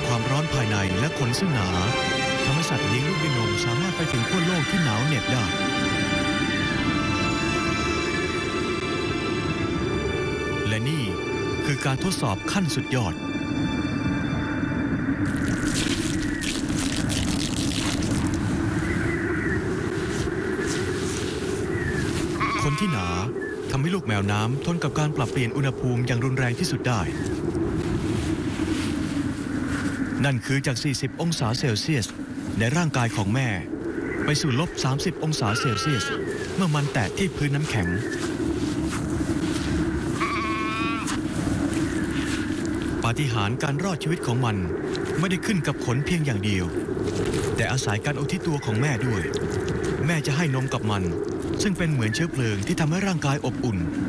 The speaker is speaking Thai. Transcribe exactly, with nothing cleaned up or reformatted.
ความร้อนภายในและขนซึ่งหนาทำให้สัตว์เลี้ยงลูกด้วยนมสามารถไปถึงขั้วโลกที่หนาวเหน็บได้และนี่คือการทดสอบขั้นสุดยอดขนที่หนาทำให้ลูกแมวน้ำทนกับการปรับเปลี่ยนอุณหภูมิอย่างรุนแรงที่สุดได้นั่นคือจาก สี่สิบ องศาเซลเซียสในร่างกายของแม่ไปสู่ลบ สามสิบ องศาเซลเซียสเมื่อมันแตะที่พื้นน้ำแข็งปาฏิหาริย์การรอดชีวิตของมันไม่ได้ขึ้นกับขนเพียงอย่างเดียวแต่อาศัยการอุทิศตัวของแม่ด้วยแม่จะให้นมกับมันซึ่งเป็นเหมือนเชื้อเพลิงที่ทำให้ร่างกายอบอุ่น